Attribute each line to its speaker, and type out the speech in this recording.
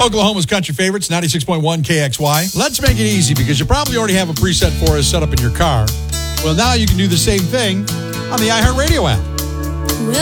Speaker 1: Oklahoma's country favorites, 96.1 KXY. Let's make it easy because you probably already have a preset for us set up in your car. Well, now you can do the same thing on the iHeartRadio app.